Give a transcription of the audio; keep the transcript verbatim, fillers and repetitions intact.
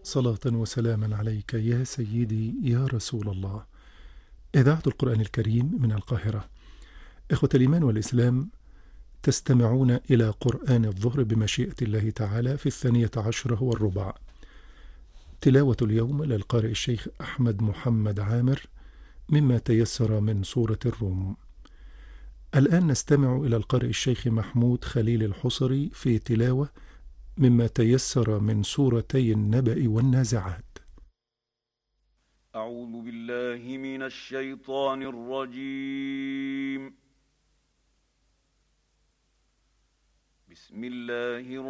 صلاة وسلاما عليك يا سيدي يا رسول الله. إذاعة القرآن الكريم من القاهرة. إخوة الإيمان والإسلام، تستمعون إلى قرآن الظهر بمشيئة الله تعالى في الثانية عشرة والربع. تلاوة اليوم للقارئ الشيخ أحمد محمد عامر مما تيسر من سورة الروم. الآن نستمع إلى القارئ الشيخ محمود خليل الحصري في تلاوة مما تيسر من سورتي النبأ والنازعات. أعوذ بالله من الشيطان الرجيم. بسم الله